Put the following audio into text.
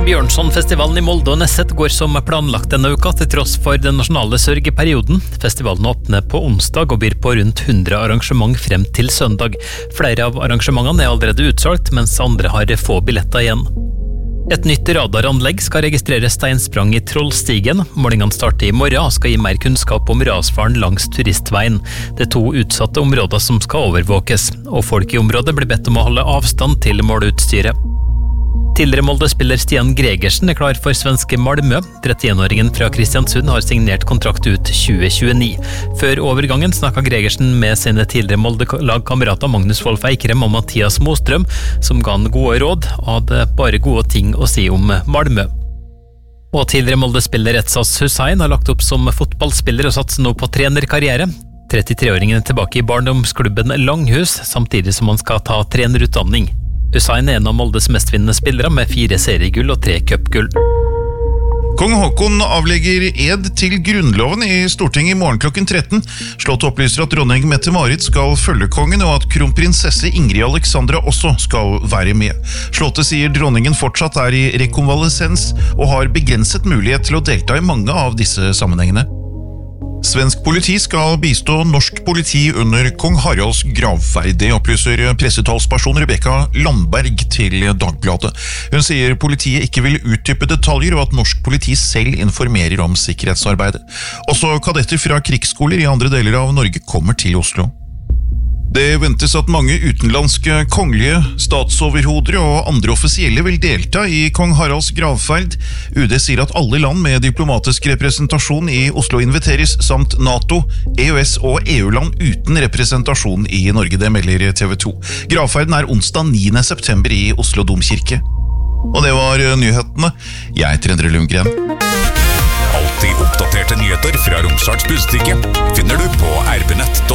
Bjørnsonfestivalen i Molde og Nesset går som planlagt denne uka, til tross for den nasjonale sørgeperioden. Festivalen åpner på onsdag og byr på rundt 100 arrangement frem til søndag. Flere av arrangementene er allerede utsolgt, mens andre har få billetter igjen. Et nytt radaranlegg skal registrere steinsprang i Trollstigen. Målingene starter i morgen og skal gi mer kunnskap om rasfaren langs turistveien. Det er 2 utsatte områder som skal overvåkes, og folk i området blir bedt om å holde avstand til måleutstyret. Tidligere Molde-spiller Stian Gregersen er klar for svenske Malmö. 31-åringen fra Kristiansund har signert kontrakt ut 2029. Før overgangen snakket Gregersen med sine tidligere Molde-lagkamerater Magnus Wolff Eikrem og Mathias Mostrøm, som ga han gode råd og hadde bare gode ting å si om Malmö. Og tidligere Molde-spiller Etsas Hussein har lagt opp som fotballspiller og satser nå på trenerkarriere. 33-åringen er tilbake i barndomsklubben Langhus, samtidig som han skal ta trenerutdanning. Hussein er en av Moldes mestvinnende spillere med 4 seriegull og 3 cupgull. Kong Håkon avlegger ed til grunnloven i Stortinget i morgen klokken 13. Slottet opplyser at dronning Mette-Marit skal følge kongen, og at kronprinsesse Ingrid Alexandra også skal være med. Slottet sier dronningen fortsatt er i rekonvalesens og har begrenset mulighet til å delta i mange av disse sammenhengene. Svensk politi skal bistå norsk politi under kong Haralds gravferd. Det opplyser pressetalsperson Rebecca Landberg til Dagbladet. Hun sier politiet ikke vil utdype detaljer, og at norsk politi selv informerer om sikkerhetsarbeidet. Også kadetter fra krigsskoler i andre deler av Norge kommer til Oslo. Det ventes at mange utenlandske kongelige, statsoverhoder og andre offisielle vil delta i kong Haralds gravferd. UD sier at alle land med diplomatisk representasjon i Oslo inviteres, samt NATO, EØS og EU-land uten representasjon i Norge, det melder TV 2. Gravferden er onsdag 9. september i Oslo Domkirke. Og det var nyhetene. Jeg heter Endre Lundgren. Alltid oppdaterte nyheter fra Romsdals Budstikke finner du på rb.nett.no.